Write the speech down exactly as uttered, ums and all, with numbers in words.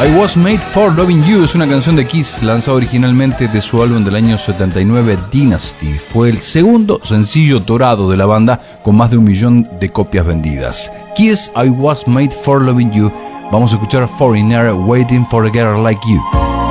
I Was Made for Loving You es una canción de Kiss lanzada originalmente de su álbum del año setenta y nueve Dynasty. Fue el segundo sencillo dorado de la banda con más de un millón de copias vendidas. Kiss, I Was Made for Loving You. Vamos a escuchar Foreigner, Waiting for a Girl Like You.